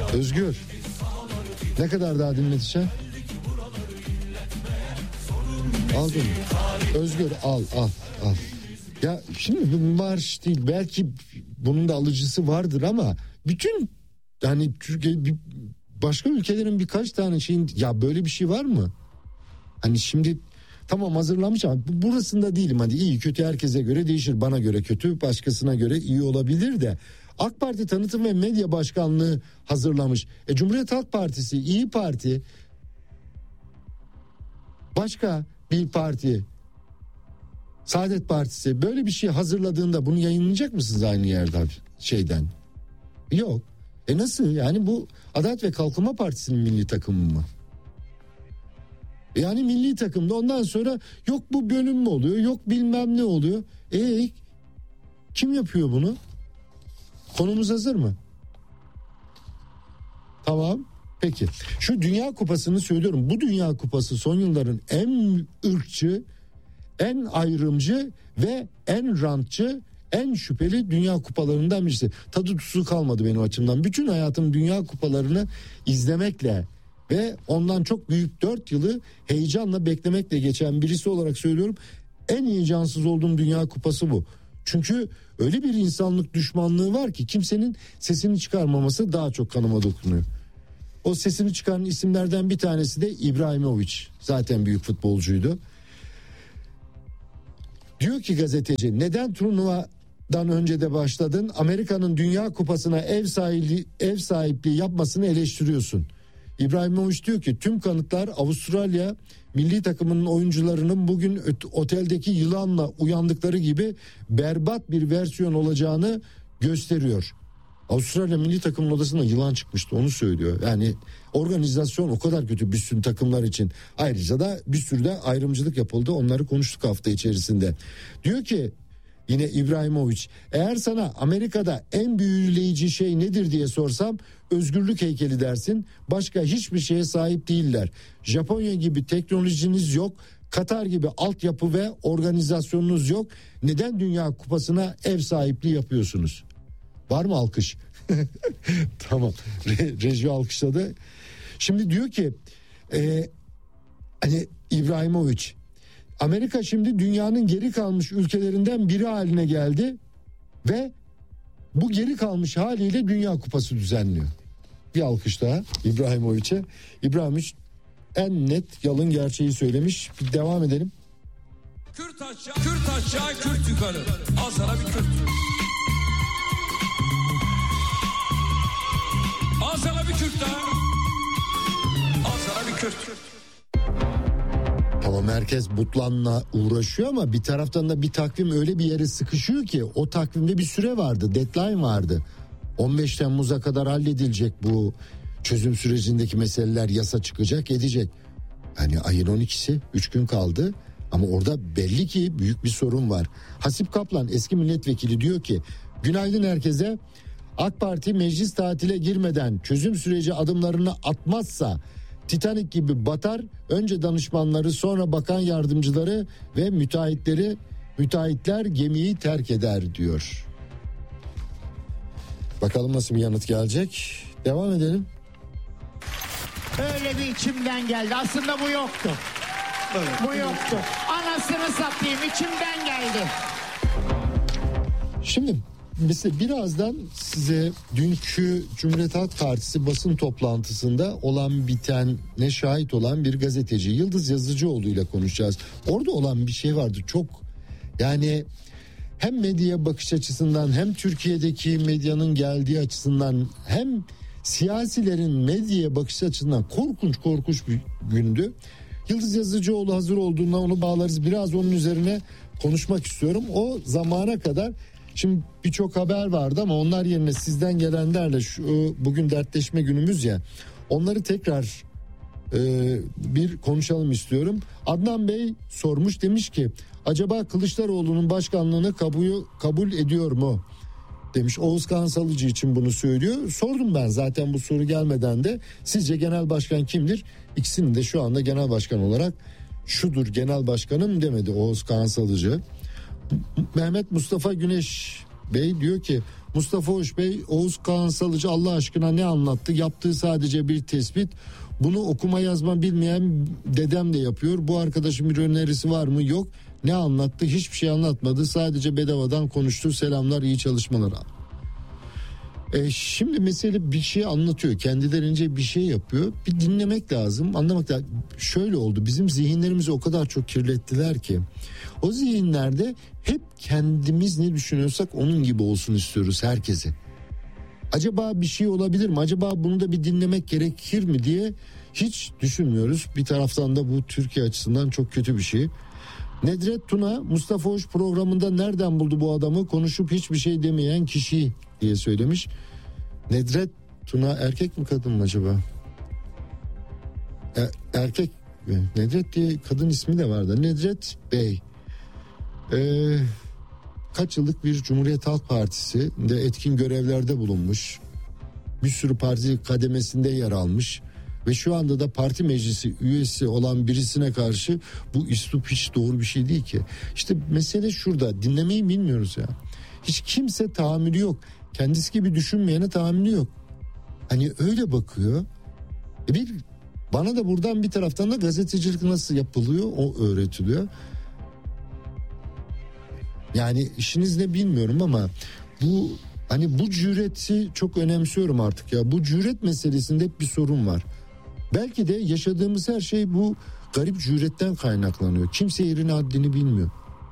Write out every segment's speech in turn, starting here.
Özgür. Ne kadar daha dinleteceğim? Aldın mı? Özgür al. Ya şimdi bu marş değil, belki bunun da alıcısı vardır ama bütün hani Türkiye, başka ülkelerin birkaç tane şeyin, ya böyle bir şey var mı? Hani şimdi tamam hazırlamış ama burasında değilim, hadi iyi kötü herkese göre değişir, bana göre kötü, başkasına göre iyi olabilir de AK Parti Tanıtım ve Medya Başkanlığı hazırlamış. Cumhuriyet Halk Partisi, İyi Parti, başka bir parti, Saadet Partisi böyle bir şey hazırladığında bunu yayınlayacak mısınız aynı yerden şeyden? Yok. Nasıl yani, bu Adalet ve Kalkınma Partisi'nin milli takımı mı? Yani milli takımda ondan sonra yok bu bölüm mü oluyor, yok bilmem ne oluyor. Kim yapıyor bunu? Konumuz hazır mı? Tamam. Peki. Şu Dünya Kupası'nı söylüyorum. Bu Dünya Kupası son yılların en ırkçı, en ayrımcı ve en rantçı, en şüpheli Dünya Kupalarından birisi. Tadı tuzu kalmadı benim açımdan. Bütün hayatım Dünya Kupalarını izlemekle ve ondan çok büyük 4 yılı heyecanla beklemekle geçen birisi olarak söylüyorum. En heyecansız olduğum Dünya Kupası bu. Çünkü öyle bir insanlık düşmanlığı var ki kimsenin sesini çıkarmaması daha çok kanıma dokunuyor. O sesini çıkaran isimlerden bir tanesi de İbrahimovic. Zaten büyük futbolcuydu. Diyor ki gazeteci, neden turnuvadan önce de başladın? Amerika'nın Dünya Kupası'na ev sahipliği yapmasını eleştiriyorsun. İbrahimovic diyor ki tüm kanıtlar Avustralya milli takımının oyuncularının bugün oteldeki yılanla uyandıkları gibi berbat bir versiyon olacağını gösteriyor. Avustralya milli takımın odasında yılan çıkmıştı, onu söylüyor. Yani organizasyon o kadar kötü bütün takımlar için. Ayrıca da bir sürü de ayrımcılık yapıldı, onları konuştuk hafta içerisinde. Diyor ki yine İbrahimovic, eğer sana Amerika'da en büyüleyici şey nedir diye sorsam özgürlük heykeli dersin. Başka hiçbir şeye sahip değiller. Japonya gibi teknolojiniz yok. Katar gibi altyapı ve organizasyonunuz yok. Neden Dünya Kupası'na ev sahipliği yapıyorsunuz? Var mı alkış? Tamam. Reji alkışladı. Şimdi diyor ki hani İbrahimovic, Amerika şimdi dünyanın geri kalmış ülkelerinden biri haline geldi ve bu geri kalmış haliyle Dünya Kupası düzenliyor. Bir alkış daha İbrahimovic'e. İbrahimovic en net yalın gerçeği söylemiş. Bir devam edelim. Kürt aşağı, Kürt yukarı. Al sana bir Kürt. Al sana bir Kürt daha. Al sana bir Kürt. Tamam, herkes butlanla uğraşıyor ama bir taraftan da bir takvim öyle bir yere sıkışıyor ki o takvimde bir süre vardı, deadline vardı. 15 Temmuz'a kadar halledilecek bu çözüm sürecindeki meseleler, yasa çıkacak, edecek. Yani ayın 12'si 3 gün kaldı ama orada belli ki büyük bir sorun var. Hasip Kaplan eski milletvekili diyor ki günaydın herkese, AK Parti meclis tatile girmeden çözüm süreci adımlarını atmazsa Titanic gibi batar, önce danışmanları sonra bakan yardımcıları ve müteahhitler gemiyi terk eder diyor. Bakalım nasıl bir yanıt gelecek. Devam edelim. Öyle bir içimden geldi. Aslında bu yoktu. Evet. Bu yoktu. Anasını satayım, içimden geldi. Şimdi mesela birazdan size dünkü Cumhuriyet Halk Partisi basın toplantısında olan bitene şahit olan bir gazeteci Yıldız Yazıcıoğlu ile konuşacağız. Orada olan bir şey vardı çok, yani hem medya bakış açısından hem Türkiye'deki medyanın geldiği açısından hem siyasilerin medyaya bakış açısından korkunç bir gündü. Yıldız Yazıcıoğlu hazır olduğunda onu bağlarız, biraz onun üzerine konuşmak istiyorum. O zamana kadar şimdi birçok haber vardı ama onlar yerine sizden gelenlerle bugün dertleşme günümüz ya, onları tekrar bir konuşalım istiyorum. Adnan Bey sormuş, demiş ki acaba Kılıçdaroğlu'nun başkanlığını kabul ediyor mu demiş. Oğuz Kağan Salıcı için bunu söylüyor. Sordum ben zaten bu soru gelmeden de, sizce genel başkan kimdir? İkisinin de şu anda genel başkan olarak şudur genel başkanım demedi Oğuz Kağan Salıcı. Mehmet Mustafa Güneş Bey diyor ki Mustafa Hoş Bey, Oğuz Kağan Salıcı Allah aşkına ne anlattı? Yaptığı sadece bir tespit. Bunu okuma yazma bilmeyen dedem de yapıyor. Bu arkadaşın bir önerisi var mı? Yok. Ne anlattı? Hiçbir şey anlatmadı. Sadece bedavadan konuştu. Selamlar, iyi çalışmalar. Şimdi mesele bir şey anlatıyor. Kendilerince bir şey yapıyor. Bir dinlemek lazım, anlamak lazım. Şöyle oldu. Bizim zihinlerimizi o kadar çok kirlettiler ki. O zihinlerde hep kendimiz ne düşünüyorsak onun gibi olsun istiyoruz herkese. Acaba bir şey olabilir mi? Acaba bunu da bir dinlemek gerekir mi diye hiç düşünmüyoruz. Bir taraftan da bu Türkiye açısından çok kötü bir şey. Nedret Tuna, Mustafa Hoş programında nereden buldu bu adamı, konuşup hiçbir şey demeyen kişi diye söylemiş. Nedret Tuna erkek mi kadın mı acaba? Erkek mi? Nedret diye kadın ismi de vardı. Nedret Bey. Kaç yıllık bir Cumhuriyet Halk Partisi de etkin görevlerde bulunmuş. Bir sürü parti kademesinde yer almış. Ve şu anda da parti meclisi üyesi olan birisine karşı bu üslup hiç doğru bir şey değil ki. İşte mesele şurada, dinlemeyi bilmiyoruz ya. Hiç kimse tahammülü yok. Kendisi gibi düşünmeyene tahammülü yok. Hani öyle bakıyor. Bana da buradan bir taraftan da gazetecilik nasıl yapılıyor o öğretiliyor. Yani işiniz ne bilmiyorum ama bu cüreti çok önemsiyorum artık ya. Bu cüret meselesinde hep bir sorun var. Belki de yaşadığımız her şey bu garip cüretten kaynaklanıyor. Kimse yerin haddini bilmiyor.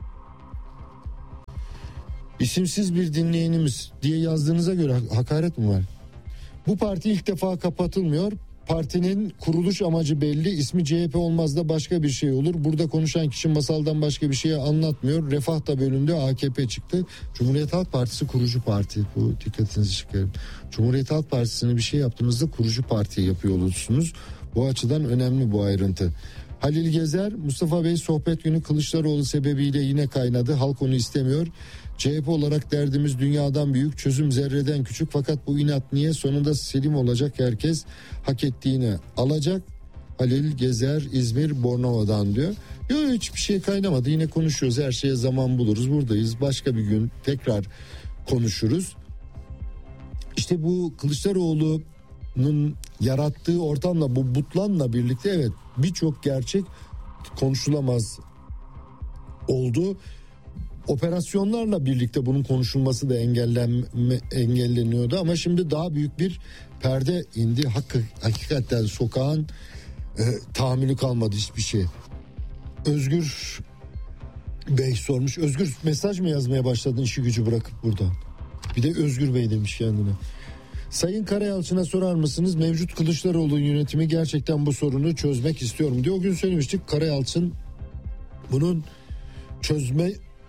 İsimsiz bir dinleyenimiz diye yazdığınıza göre hakaret mi var? Bu parti ilk defa kapatılmıyor. Partinin kuruluş amacı belli. İsmi CHP olmaz da başka bir şey olur. Burada konuşan kişi masaldan başka bir şey anlatmıyor. Refah da bölündü, AKP çıktı. Cumhuriyet Halk Partisi kurucu parti. Bu dikkatinizi çıkarın. Cumhuriyet Halk Partisi'ne bir şey yaptığınızda kurucu partiye yapıyor olursunuz. Bu açıdan önemli bu ayrıntı. Halil Gezer, Mustafa Bey sohbet günü Kılıçdaroğlu sebebiyle yine kaynadı. Halk onu istemiyor. CHP olarak derdimiz dünyadan büyük, çözüm zerreden küçük, fakat bu inat niye? Sonunda selim olacak, herkes hak ettiğini alacak. Halil Gezer, İzmir, Bornova'dan diyor. Yok, hiçbir şey kaynamadı, yine konuşuyoruz, her şeye zaman buluruz, buradayız, başka bir gün tekrar konuşuruz. İşte bu Kılıçdaroğlu'nun yarattığı ortamla, bu butlanla birlikte evet birçok gerçek konuşulamaz oldu. Operasyonlarla birlikte bunun konuşulması da engelleniyordu ama şimdi daha büyük bir perde indi. Hakikaten sokağın tahammülü kalmadı hiçbir şey. Özgür Bey sormuş. Özgür, mesaj mı yazmaya başladın işi gücü bırakıp buradan? Bir de Özgür Bey demiş kendine. Sayın Karayalçın'a sorar mısınız? Mevcut Kılıçdaroğlu yönetimi gerçekten bu sorunu çözmek istiyorum diye. O gün söylemiştik. Karayalçın bunun çözme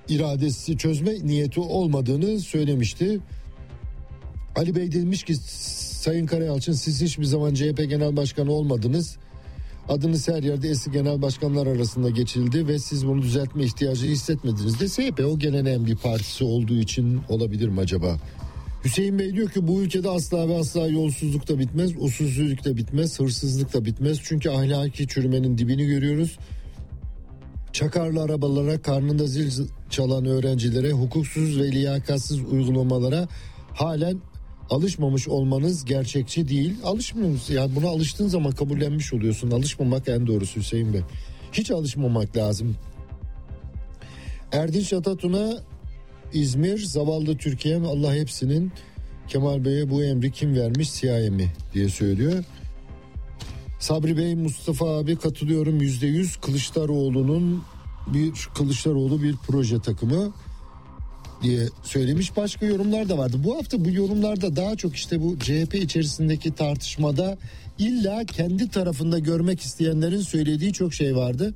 niyeti olmadığını söylemişti. Ali Bey demiş ki Sayın Karayalçın, siz hiçbir zaman CHP Genel Başkanı olmadınız. Adınız her yerde eski genel başkanlar arasında geçildi ve siz bunu düzeltme ihtiyacı hissetmediniz de CHP o geleneğin bir partisi olduğu için olabilir mi acaba? Hüseyin Bey diyor ki bu ülkede asla ve asla yolsuzluk da bitmez, usulsüzlük de bitmez, hırsızlık da bitmez. Çünkü ahlaki çürümenin dibini görüyoruz. Çakarlı arabalara, karnında zil çalan öğrencilere, hukuksuz ve liyakatsız uygulamalara halen alışmamış olmanız gerçekçi değil. Alışmıyoruz. Yani buna alıştığın zaman kabullenmiş oluyorsun. Alışmamak en doğrusu Hüseyin Bey. Hiç alışmamak lazım. Erdinç Atatürk'e İzmir, zavallı Türkiye'm, Allah hepsinin, Kemal Bey'e bu emri kim vermiş, CIA mi diye söylüyor. Sabri Bey, Mustafa abi katılıyorum %100. Kılıçdaroğlu bir proje takımı diye söylemiş. Başka yorumlar da vardı. Bu hafta bu yorumlarda daha çok işte bu CHP içerisindeki tartışmada illa kendi tarafında görmek isteyenlerin söylediği çok şey vardı.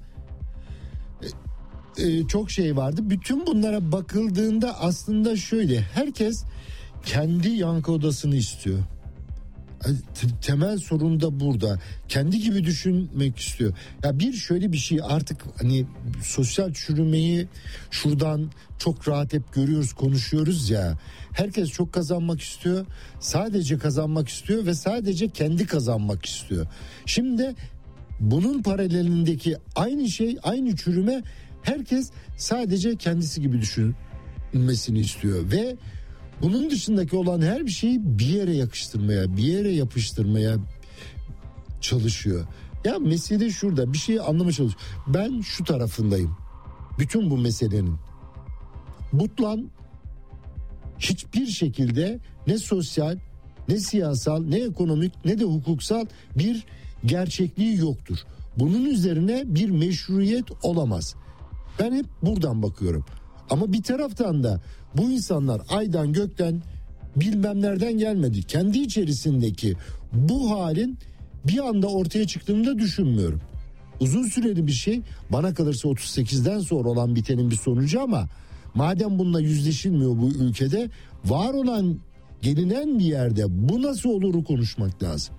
Bütün bunlara bakıldığında aslında şöyle, herkes kendi yankı odasını istiyor. Temel sorun da burada. Kendi gibi düşünmek istiyor. Ya şöyle bir şey artık, hani sosyal çürümeyi şuradan çok rahat hep görüyoruz, konuşuyoruz ya. Herkes çok kazanmak istiyor. Sadece kazanmak istiyor ve sadece kendi kazanmak istiyor. Şimdi bunun paralelindeki aynı şey, aynı çürüme, herkes sadece kendisi gibi düşünmesini istiyor ve Bunun dışındaki olan her bir şeyi bir yere yakıştırmaya, bir yere yapıştırmaya çalışıyor. Ya mesele şurada, bir şeyi anlamaya çalışıyor. Ben şu tarafındayım. Bütün bu meselenin. Butlan hiçbir şekilde ne sosyal, ne siyasal, ne ekonomik, ne de hukuksal bir gerçekliği yoktur. Bunun üzerine bir meşruiyet olamaz. Ben hep buradan bakıyorum. Ama bir taraftan da bu insanlar aydan gökten bilmem nereden gelmedi. Kendi içerisindeki bu halin bir anda ortaya çıktığını da düşünmüyorum. Uzun süreli bir şey, bana kalırsa 38'den sonra olan bitenin bir sonucu, ama madem bununla yüzleşilmiyor bu ülkede, var olan gelinen bir yerde bu nasıl oluru konuşmak lazım.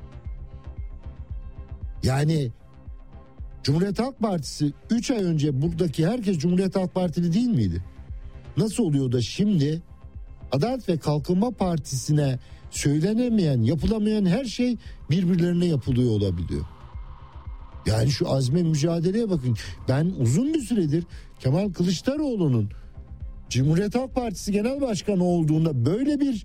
Yani Cumhuriyet Halk Partisi 3 ay önce buradaki herkes Cumhuriyet Halk Partili değil miydi? Nasıl oluyor da şimdi Adalet ve Kalkınma Partisi'ne söylenemeyen, yapılamayan her şey birbirlerine yapılıyor olabiliyor. Yani şu azme, mücadeleye bakın. Ben uzun bir süredir Kemal Kılıçdaroğlu'nun Cumhuriyet Halk Partisi Genel Başkanı olduğunda böyle bir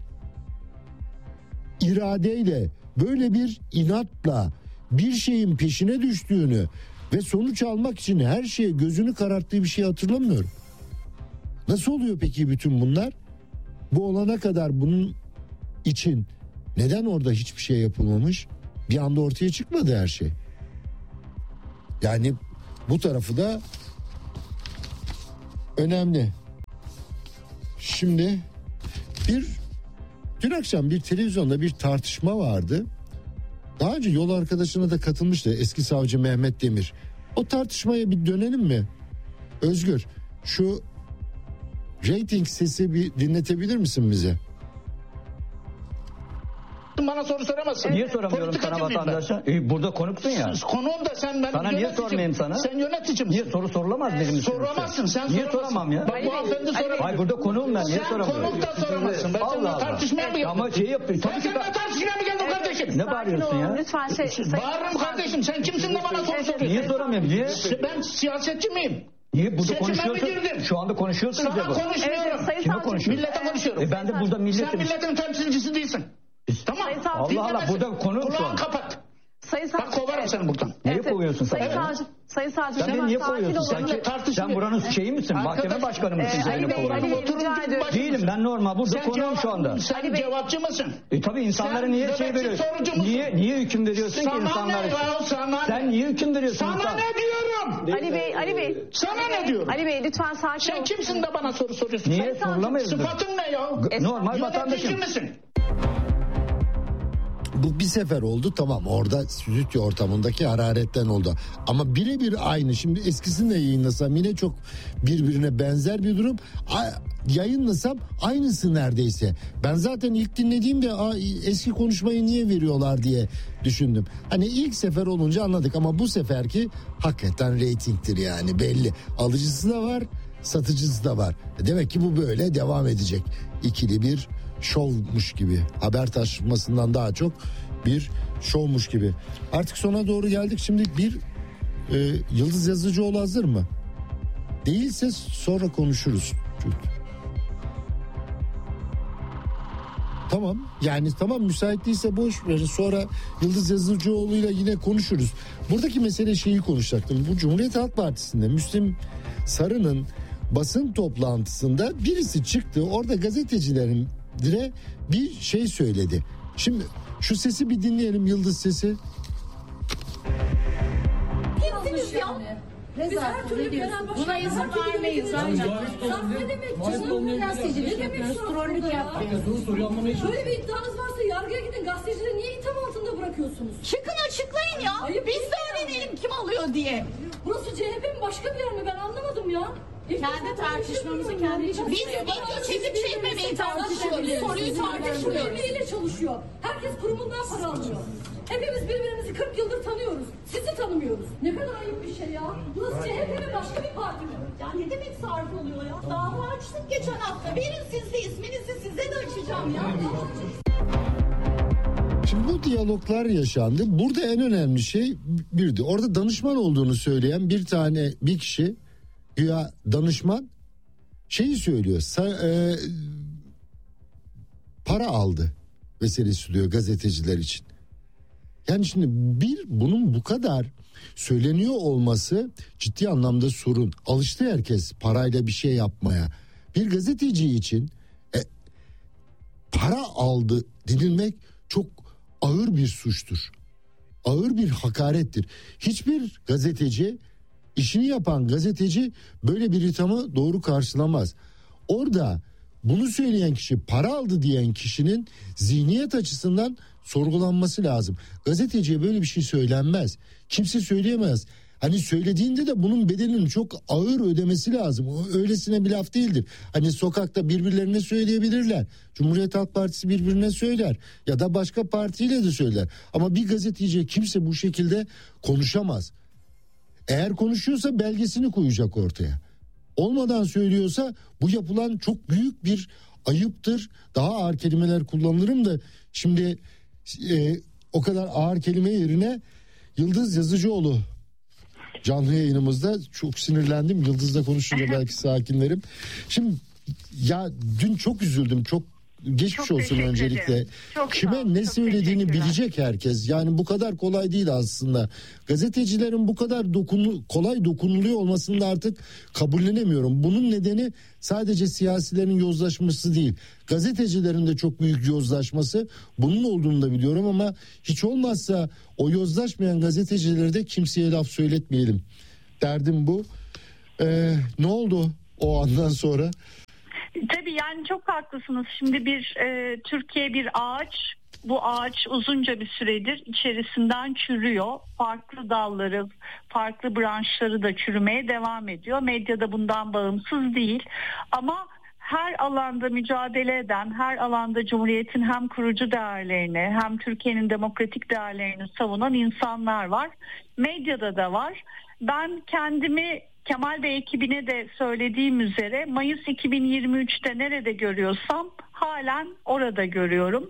iradeyle, böyle bir inatla bir şeyin peşine düştüğünü ve sonuç almak için her şeye gözünü kararttığı bir şey hatırlamıyorum. Nasıl oluyor peki bütün bunlar? Bu olana kadar bunun için neden orada hiçbir şey yapılmamış? Bir anda ortaya çıkmadı her şey. Yani bu tarafı da önemli. Şimdi dün akşam bir televizyonda bir tartışma vardı. Daha önce yol arkadaşına da katılmıştı eski savcı Mehmet Demir. O tartışmaya bir dönelim mi? Özgür, şu reyting sesi bir dinletebilir misin bize? Bana soru soramazsın. Niye soramıyorum sana vatandaşa? Burada konuksun ya. Konuğum da sen, ben sana niye sormayayım sana? Sen yöneticim. Niye soru sorulamaz benim için? Soramazsın sen. Niye soramam ya? Bak bu hanımefendi soramaz. Hayır burada konuğum ben, niye soramıyorum? Sen konuk da soramazsın. Ben seninle tartışmaya mı geldim? Ama şey yapayım. Ben seninle tartışmaya mı geldim kardeşim? Ne bağırıyorsun ya? Lütfen Bağırırım kardeşim, sen kimsin de bana soru soruyorsun? Niye soramıyorum? Niye? Ben siyasetçi miyim? Niye burada Seçime mi konuşuyorsun? girdin? Şu anda konuşuyorsunuz Sana ya bu. konuşmuyorum. Evet, Kime konuşuyorsun? Millete konuşuyorum. Ben de burada milletim. Sen milletin temsilcisi değilsin. Tamam. Allah Allah, burada konu şu Kulağını an. kapat. Sayın Savcı. Bak kovarım seni buradan. Niye kovuyorsun sen? Sayın Savcı. Sayın Savcı. Sen beni niye kovuyorsun? Sen buranın şeyi misin? Mahkeme başkanı mısın? Ali Bey, Ali Bey, rica ediyorum. Değilim, ben normal burada konuğum şu anda. Sen cevapçı mısın? Tabii insanlara Sen niye şey nöbetçi veriyorsun? sorucu musun? Niye hüküm veriyorsun ki Sana insanlara? ne ya, sana Sen niye hüküm veriyorsun? Sana ne diyorum? Ali Bey. Sana ne diyorum? Ali Bey lütfen sakin olun. Sen kimsin de bana soru soruyorsun? Niye Sen sorulamayız? sıfatın ne ya? Normal vatandaşım. Yönetici misin? Bu bir sefer oldu, tamam, orada stüdyo ortamındaki hararetten oldu. Ama birebir aynı, şimdi eskisini de yayınlasam yine çok birbirine benzer bir durum. Yayınlasam aynısı neredeyse. Ben zaten ilk dinlediğimde eski konuşmayı niye veriyorlar diye düşündüm. Hani ilk sefer olunca anladık, ama bu seferki hakikaten reytingtir yani, belli. Alıcısı da var, satıcısı da var. Demek ki bu böyle devam edecek. İkili bir şovmuş gibi, haber taşımasından daha çok bir şovmuş gibi. Artık sona doğru geldik. Şimdi bir Yıldız Yazıcıoğlu hazır mı? Değilse sonra konuşuruz. Tamam, yani tamam, müsait değilse boş verin, sonra Yıldız Yazıcıoğlu'yla yine konuşuruz. Buradaki mesele şeyi konuşacaktım. Bu Cumhuriyet Halk Partisi'nde Müslim Sarı'nın basın toplantısında birisi çıktı, orada gazetecilerin bir şey söyledi. Şimdi şu sesi bir dinleyelim, Yıldız sesi. Kimsiniz ya? Biz her türlü genel başkanı izin vermeyiz. Sen ne demek? Canım gazetecilik yapıyoruz. Trollük yapıyoruz. Böyle bir iddianız varsa yargıya gidin. Gazetecileri niye itham altında bırakıyorsunuz? Çıkın açıklayın ya. Hayır, biz de öğrenelim kim alıyor diye. Burası CHP'nin başka bir yer mi? Ben anlamadım ya. Kendi tartışmamızı kendi içimizde. Biz video çekmemeyi tartışıyoruz. Soruyu tartışmıyoruz. Birbiriyle çalışıyor. Herkes kurumundan para alıyor. Hepimiz birbirimizi 40 yıldır tanıyoruz. Sizi tanımıyoruz. Ne kadar ayıp bir şey ya. Burası CHP mi, başka bir parti mi? Ya ne demek sarf oluyor ya? Dava açtık geçen hafta. Verin siz de isminizi, size de açacağım ya. Şimdi bu diyaloglar yaşandı. Burada en önemli şey birdi. Orada danışman olduğunu söyleyen bir kişi, güya danışman, şeyi söylüyor. para aldı meselesi diyor gazeteciler için. Yani şimdi bunun bu kadar söyleniyor olması ciddi anlamda sorun. Alıştı herkes parayla bir şey yapmaya. Bir gazeteci için para aldı denilmek çok ağır bir suçtur. Ağır bir hakarettir. Hiçbir gazeteci, işini yapan gazeteci böyle bir ithamı doğru karşılamaz. Orada bunu söyleyen kişi, para aldı diyen kişinin zihniyet açısından sorgulanması lazım. Gazeteciye böyle bir şey söylenmez. Kimse söyleyemez. Hani söylediğinde de bunun bedelini çok ağır ödemesi lazım. O öylesine bir laf değildir. Hani sokakta birbirlerine söyleyebilirler. Cumhuriyet Halk Partisi birbirine söyler. Ya da başka partiyle de söyler. Ama bir gazeteciye kimse bu şekilde konuşamaz. Eğer konuşuyorsa belgesini koyacak ortaya. Olmadan söylüyorsa bu yapılan çok büyük bir ayıptır. Daha ağır kelimeler kullanırım da şimdi o kadar ağır kelime yerine Yıldız Yazıcıoğlu canlı yayınımızda, çok sinirlendim. Yıldız'la konuşunca belki sakinlerim. Şimdi ya dün çok üzüldüm. Çok geçmiş çok olsun öncelikle. Kime ne söylediğini bilecek herkes. Yani bu kadar kolay değil aslında. Gazetecilerin bu kadar kolay dokunuluyor olmasını da artık kabullenemiyorum. Bunun nedeni sadece siyasilerin yozlaşması değil. Gazetecilerin de çok büyük yozlaşması. Bunun olduğunu da biliyorum ama hiç olmazsa o yozlaşmayan gazetecileri de kimseye laf söyletmeyelim. Derdim bu. Ne oldu o andan sonra? Tabii yani çok haklısınız. Şimdi Türkiye bir ağaç. Bu ağaç uzunca bir süredir içerisinden çürüyor. Farklı dalları, farklı branşları da çürümeye devam ediyor. Medya da bundan bağımsız değil. Ama her alanda mücadele eden, her alanda Cumhuriyet'in hem kurucu değerlerini hem Türkiye'nin demokratik değerlerini savunan insanlar var. Medyada da var. Ben kendimi Kemal Bey ekibine de söylediğim üzere Mayıs 2023'te nerede görüyorsam halen orada görüyorum.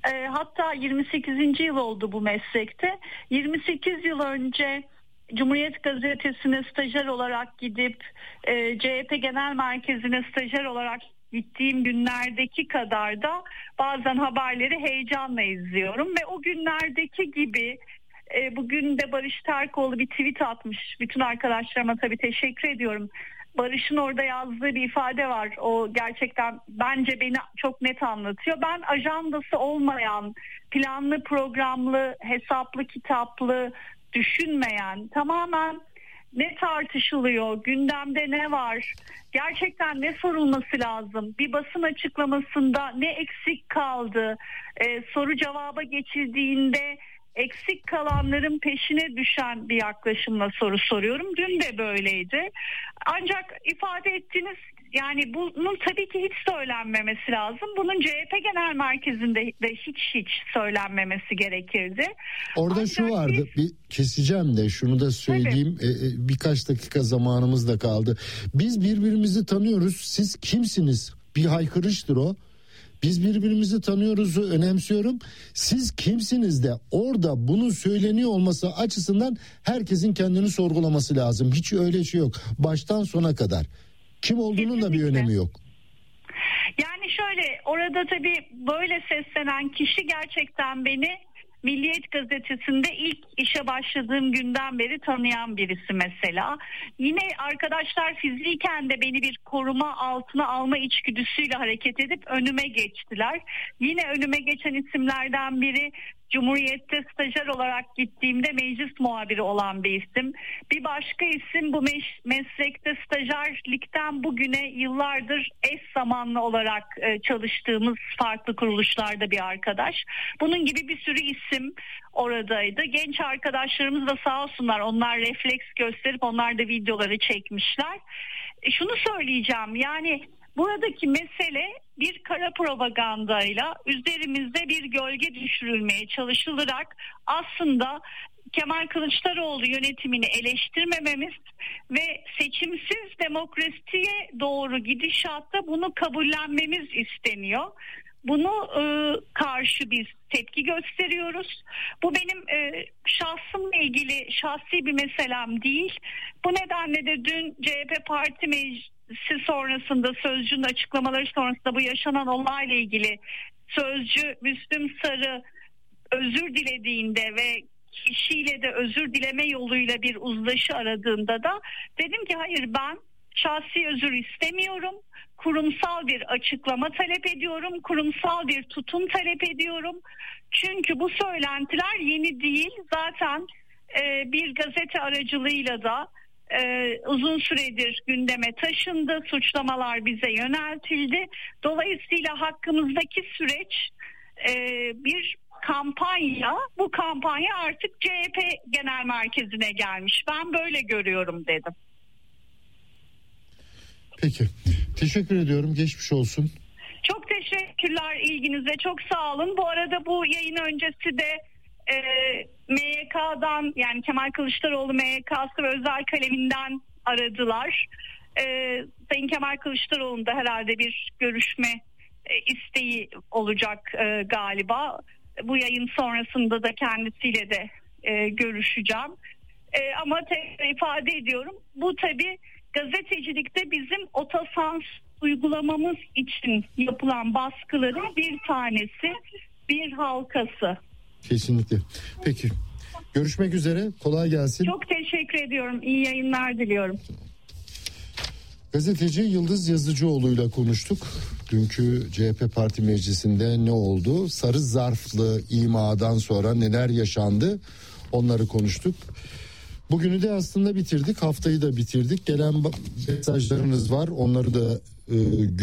Hatta 28. yıl oldu bu meslekte. 28 yıl önce Cumhuriyet Gazetesi'ne stajyer olarak gidip CHP Genel Merkezi'ne stajyer olarak gittiğim günlerdeki kadar da bazen haberleri heyecanla izliyorum ve o günlerdeki gibi bugün de Barış Terkoğlu bir tweet atmış. Bütün arkadaşlarıma tabii teşekkür ediyorum. Barış'ın orada yazdığı bir ifade var. O gerçekten bence beni çok net anlatıyor. Ben ajandası olmayan, planlı, programlı, hesaplı, kitaplı düşünmeyen, tamamen ne tartışılıyor, gündemde ne var, gerçekten ne sorulması lazım, bir basın açıklamasında ne eksik kaldı, soru cevaba geçildiğinde eksik kalanların peşine düşen bir yaklaşımla soru soruyorum. Dün de böyleydi. Ancak ifade ettiğiniz, yani bunun tabii ki hiç söylenmemesi lazım. Bunun CHP Genel Merkezi'nde de hiç söylenmemesi gerekirdi. Orada ancak şu vardı, bir keseceğim de şunu da söyleyeyim. Birkaç dakika zamanımız da kaldı. Biz birbirimizi tanıyoruz. Siz kimsiniz? Bir haykırıştır o. Biz birbirimizi tanıyoruzu önemsiyorum. Siz kimsiniz de orada bunun söyleniyor olması açısından herkesin kendini sorgulaması lazım. Hiç öyle şey yok. Baştan sona kadar. Kim olduğunun da bir önemi yok. Yani şöyle, orada tabii böyle seslenen kişi gerçekten beni Milliyet Gazetesi'nde ilk işe başladığım günden beri tanıyan birisi mesela. Yine arkadaşlar fiziken de beni bir koruma altına alma içgüdüsüyle hareket edip önüme geçtiler. Yine önüme geçen isimlerden biri Cumhuriyet'te stajyer olarak gittiğimde meclis muhabiri olan bir isim. Bir başka isim bu meslekte stajyerlikten bugüne yıllardır eş zamanlı olarak çalıştığımız farklı kuruluşlarda bir arkadaş. Bunun gibi bir sürü isim oradaydı. Genç arkadaşlarımız da sağ olsunlar, onlar refleks gösterip onlar da videoları çekmişler. Şunu söyleyeceğim, yani buradaki mesele bir kara propagandayla üzerimizde bir gölge düşürülmeye çalışılarak aslında Kemal Kılıçdaroğlu yönetimini eleştirmememiz ve seçimsiz demokrasiye doğru gidişatta bunu kabullenmemiz isteniyor. Bunu karşı biz tepki gösteriyoruz. Bu benim şahsımla ilgili şahsi bir meselem değil. Bu nedenle de dün CHP Parti Meclisi sonrasında, Sözcü'nün açıklamaları sonrasında bu yaşanan olayla ilgili sözcü Müslüm Sarı özür dilediğinde ve kişiyle de özür dileme yoluyla bir uzlaşı aradığında da dedim ki hayır, ben şahsi özür istemiyorum. Kurumsal bir açıklama talep ediyorum. Kurumsal bir tutum talep ediyorum. Çünkü bu söylentiler yeni değil. Zaten bir gazete aracılığıyla da uzun süredir gündeme taşındı. Suçlamalar bize yöneltildi. Dolayısıyla hakkımızdaki süreç bir kampanya. Bu kampanya artık CHP Genel Merkezi'ne gelmiş. Ben böyle görüyorum dedim. Peki. Teşekkür ediyorum. Geçmiş olsun. Çok teşekkürler ilginize. Çok sağ olun. Bu arada bu yayın öncesi de MYK'dan, yani Kemal Kılıçdaroğlu MYK'sı ve özel kaleminden aradılar. Sayın Kemal Kılıçdaroğlu'nun da herhalde bir görüşme isteği olacak galiba. Bu yayın sonrasında da kendisiyle de görüşeceğim. Ama tekrar ifade ediyorum. Bu tabii gazetecilikte bizim otosans uygulamamız için yapılan baskıların bir tanesi, bir halkası. Kesinlikle. Peki. Görüşmek üzere. Kolay gelsin. Çok teşekkür ediyorum. İyi yayınlar diliyorum. Gazeteci Yıldız Yazıcıoğlu'yla konuştuk. Dünkü CHP Parti Meclisi'nde ne oldu? Sarı zarflı imadan sonra neler yaşandı? Onları konuştuk. Bugünü de aslında bitirdik. Haftayı da bitirdik. Gelen mesajlarınız var. Onları da